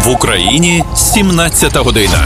В Україні 17 година.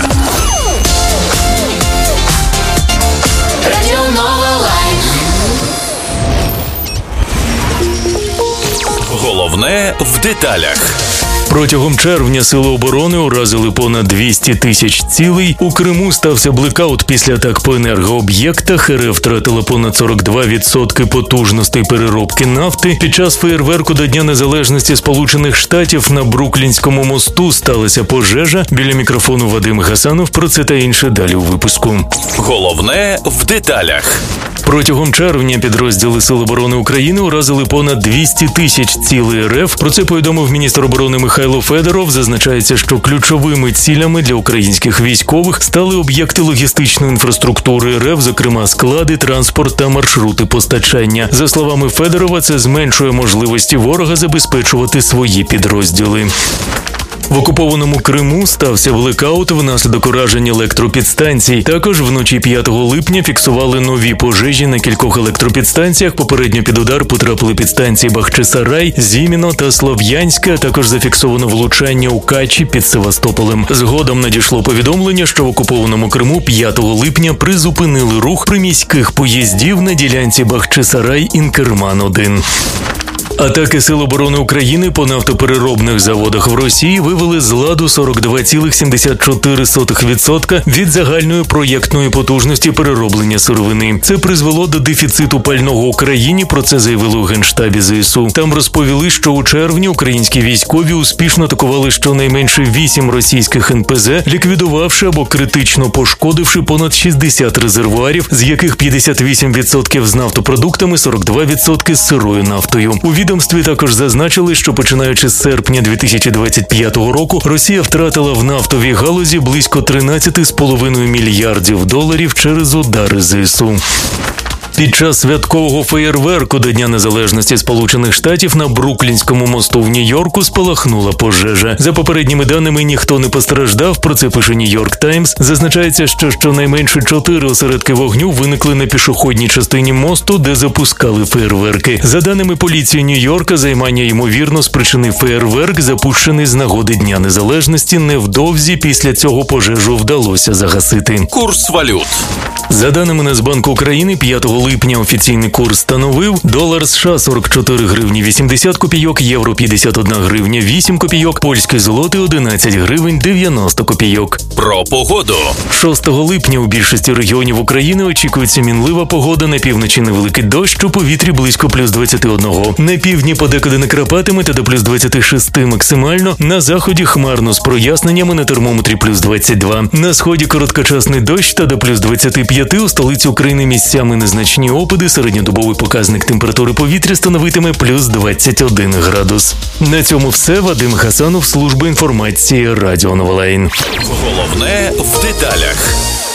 Головне в деталях. Протягом червня Сили оборони уразили понад 200 тисяч цілей. У Криму стався блекаут після атак по енергооб'єктах. РФ втратила понад 42% потужностей переробки нафти. Під час феєрверку до Дня Незалежності Сполучених Штатів на Бруклінському мосту сталася пожежа. Біля мікрофону Вадим Гасанов. Про це та інше далі у випуску. Головне в деталях. Протягом червня підрозділи Сил оборони України уразили понад 200 тисяч цілей РФ. Про це повідомив міністр оборони Михайло Федоров. Зазначається, що ключовими цілями для українських військових стали об'єкти логістичної інфраструктури РФ, зокрема склади, транспорт та маршрути постачання. За словами Федорова, це зменшує можливості ворога забезпечувати свої підрозділи. В окупованому Криму стався блекаут внаслідок уражень електропідстанцій. Також вночі 5 липня фіксували нові пожежі на кількох електропідстанціях. Попередньо під удар потрапили підстанції Бахчисарай, Зіміно та Слов'янське, а також зафіксовано влучання у Качі під Севастополем. Згодом надійшло повідомлення, що в окупованому Криму 5 липня призупинили рух приміських поїздів на ділянці Бахчисарай-Інкерман-1. Атаки Сил оборони України по нафтопереробних заводах в Росії вивели з ладу 42,74% від загальної проєктної потужності перероблення сировини. Це призвело до дефіциту пального в Україні, про це заявили у Генштабі ЗСУ. Там розповіли, що у червні українські військові успішно атакували щонайменше 8 російських НПЗ, ліквідувавши або критично пошкодивши понад 60 резервуарів, з яких 58% з нафтопродуктами, 42% з сирою нафтою. У відомстві також зазначили, що починаючи з серпня 2025 року Росія втратила в нафтовій галузі близько 13,5 мільярдів доларів через удари ЗСУ. Під час святкового феєрверку до Дня Незалежності Сполучених Штатів на Бруклінському мосту в Нью-Йорку спалахнула пожежа. За попередніми даними, ніхто не постраждав, про це пише Нью-Йорк Таймс. Зазначається, що щонайменше 4 осередки вогню виникли на пішохідній частині мосту, де запускали феєрверки. За даними поліції Нью-Йорка, займання ймовірно спричинив феєрверк, запущений з нагоди Дня Незалежності. Невдовзі після цього пожежу вдалося загасити. Курс валют. За даними Нацбанку України, 5 липня офіційний курс становив: долар США 44 гривні 80 копійок, євро 51 гривня 8 копійок, польський злотий 11 гривень 90 копійок. Про погоду. 6 липня у більшості регіонів України очікується мінлива погода, на півночі невеликий дощ, у повітрі близько плюс 21. На півдні подекуди накрапатиме та до плюс 26 максимально, на заході хмарно з проясненнями, на термометрі плюс 22. На сході короткочасний дощ та до плюс 25, у столиці України місцями незначні опади, середньодобовий показник температури повітря становитиме плюс 21 градус. На цьому все. Вадим Гасанов, служба інформації Радіо Новолайн. Головне в деталях.